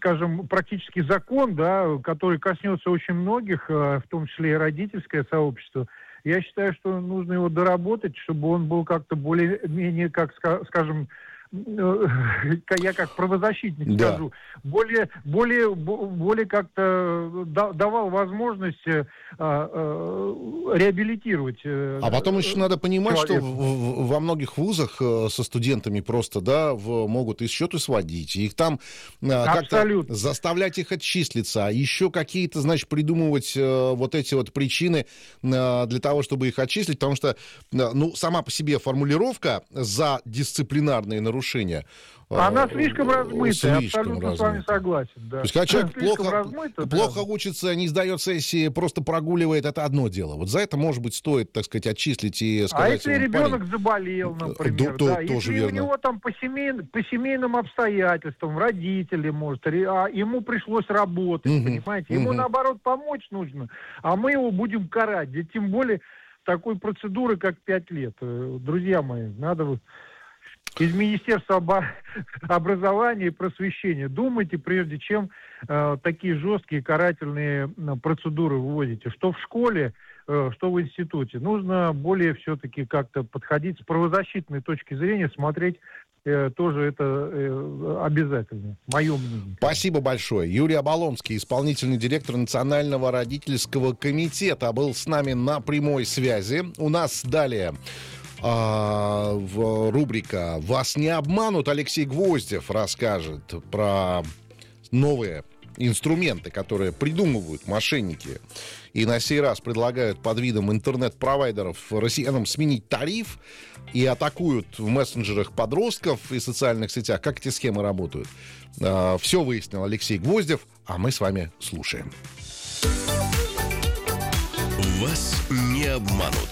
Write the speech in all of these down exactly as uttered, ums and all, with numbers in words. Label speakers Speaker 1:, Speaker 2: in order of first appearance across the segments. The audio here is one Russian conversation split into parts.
Speaker 1: скажем, практически закон, да, который коснется очень многих, в том числе и родительское сообщество. Я считаю, что нужно его доработать, чтобы он был как-то более-менее, как скажем, я как правозащитник
Speaker 2: да.
Speaker 1: скажу, более, более, более как-то давал возможность э, э, реабилитировать. Э,
Speaker 2: а потом еще надо понимать, человека. Что в, в, во многих вузах э, со студентами просто, да, в, могут и счеты сводить, их там э, как-то заставлять их отчислиться, а еще какие-то, значит, придумывать э, вот эти вот причины э, для того, чтобы их отчислить, потому что, э, ну, сама по себе формулировка за дисциплинарные нарушения нарушения.
Speaker 1: Она слишком размытая,
Speaker 2: слишком
Speaker 1: абсолютно
Speaker 2: размытая.
Speaker 1: с вами согласен. Да.
Speaker 2: То есть, когда человек плохо,
Speaker 1: размыто,
Speaker 2: плохо
Speaker 1: да.
Speaker 2: учится, не сдает сессии, просто прогуливает, это одно дело. Вот за это, может быть, стоит, так сказать, отчислить и сказать...
Speaker 1: А если
Speaker 2: ему,
Speaker 1: ребенок
Speaker 2: парень,
Speaker 1: заболел, например,
Speaker 2: то,
Speaker 1: да,
Speaker 2: то,
Speaker 1: если
Speaker 2: тоже
Speaker 1: у
Speaker 2: верно.
Speaker 1: него там по, семей, по семейным обстоятельствам, родители, может, а ему пришлось работать, угу, понимаете, ему, угу. наоборот, помочь нужно, а мы его будем карать, и тем более такой процедуры, как пять лет. Друзья мои, надо... Из Министерства образования и просвещения думайте, прежде чем э, такие жесткие карательные процедуры вводите. Что в школе, э, что в институте. Нужно более все-таки как-то подходить с правозащитной точки зрения, смотреть э, тоже это э, обязательно. Мое мнение.
Speaker 2: Спасибо большое. Юрий Оболонский, исполнительный директор Национального родительского комитета, был с нами на прямой связи. У нас далее... А, в, рубрика «Вас не обманут». Алексей Гвоздев расскажет про новые инструменты, которые придумывают мошенники. И на сей раз предлагают под видом интернет-провайдеров россиянам сменить тариф и атакуют в мессенджерах подростков и социальных сетях. Как эти схемы работают? А, все выяснил Алексей Гвоздев, а мы с вами слушаем.
Speaker 3: Вас не обманут.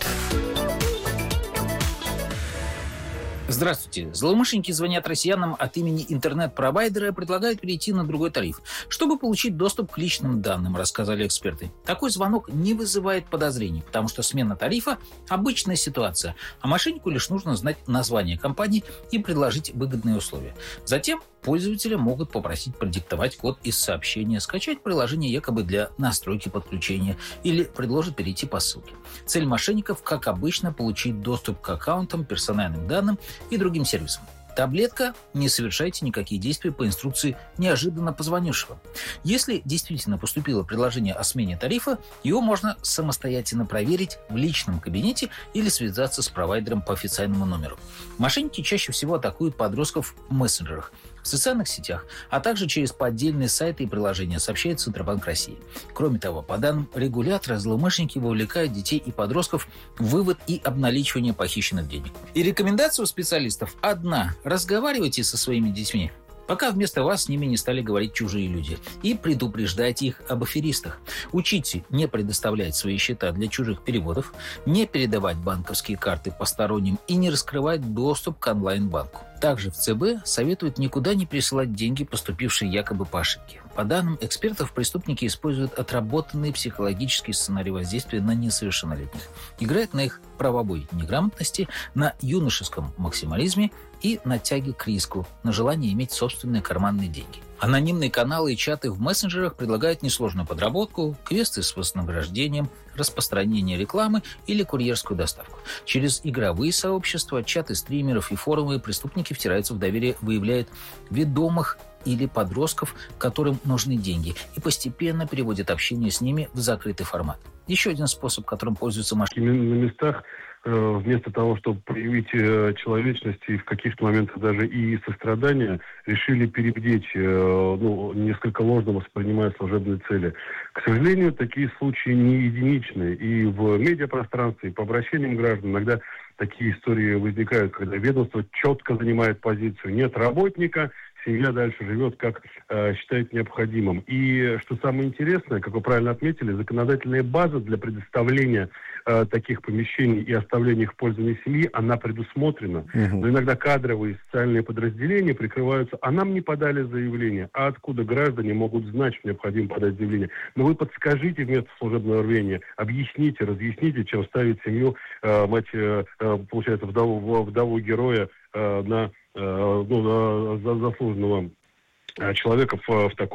Speaker 4: Здравствуйте. Злоумышленники звонят россиянам от имени интернет-провайдера и предлагают перейти на другой тариф, чтобы получить доступ к личным данным, рассказали эксперты. Такой звонок не вызывает подозрений, потому что смена тарифа – обычная ситуация, а мошеннику лишь нужно знать название компании и предложить выгодные условия. Затем пользователи могут попросить продиктовать код из сообщения, скачать приложение якобы для настройки подключения или предложат перейти по ссылке. Цель мошенников, как обычно, получить доступ к аккаунтам, персональным данным и другим сервисам. Таблетка – не совершайте никакие действия по инструкции неожиданно позвонившего. Если действительно поступило предложение о смене тарифа, его можно самостоятельно проверить в личном кабинете или связаться с провайдером по официальному номеру. Мошенники чаще всего атакуют подростков в мессенджерах, в социальных сетях, а также через поддельные сайты и приложения, сообщает Центробанк России. Кроме того, по данным регулятора, злоумышленники вовлекают детей и подростков в вывод и обналичивание похищенных денег. И рекомендация у специалистов одна – разговаривайте со своими детьми, пока вместо вас с ними не стали говорить чужие люди, и предупреждайте их об аферистах. Учите не предоставлять свои счета для чужих переводов, не передавать банковские карты посторонним и не раскрывать доступ к онлайн-банку. Также в ЦБ советуют никуда не присылать деньги, поступившие якобы по ошибке. По данным экспертов, преступники используют отработанный психологический сценарий воздействия на несовершеннолетних. Играют на их правовой неграмотности, на юношеском максимализме и на тяге к риску, на желании иметь собственные карманные деньги. Анонимные каналы и чаты в мессенджерах предлагают несложную подработку, квесты с вознаграждением, распространение рекламы или курьерскую доставку. Через игровые сообщества, чаты стримеров и форумы преступники втираются в доверие, выявляют ведомых или подростков, которым нужны деньги, и постепенно переводят общение с ними в закрытый формат. Еще один способ, которым пользуются мошенники.
Speaker 5: На местах вместо того, чтобы проявить человечность и в каких-то моментах даже и сострадание, решили перебдеть, ну, несколько ложно воспринимая служебные цели. К сожалению, такие случаи не единичны. И в медиапространстве, и по обращениям граждан иногда такие истории возникают, когда ведомство четко занимает позицию. Нет работника, семья дальше живет, как э, считает необходимым. И что самое интересное, как вы правильно отметили, законодательная база для предоставления э, таких помещений и оставления их в пользовании семьи, она предусмотрена. Угу. Но иногда кадровые социальные подразделения прикрываются, а нам не подали заявление. А откуда граждане могут знать, что необходимо подать заявление? Но вы подскажите вместо служебного рвения, объясните, разъясните, чем ставить семью, э, мать, э, получается, вдову, вдову героя э, на... ну, заслуженного человека в, в такой